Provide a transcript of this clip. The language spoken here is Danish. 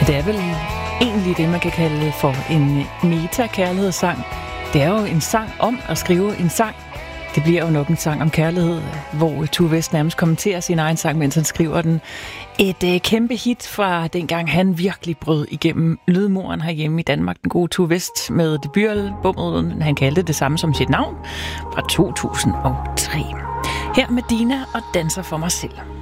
Det er vel egentlig det, man kan kalde for en meta-kærlighedssang. Det er jo en sang om at skrive en sang. Det bliver jo nok en sang om kærlighed, hvor Tue West nærmest kommenterer sin egen sang, mens han skriver den. Et kæmpe hit fra dengang han virkelig brød igennem lydmuren herhjemme i Danmark. Den gode Tue West med debutalbummet, han kaldte det samme som sit navn, fra 2003. Her med Dina og Danser for mig selv.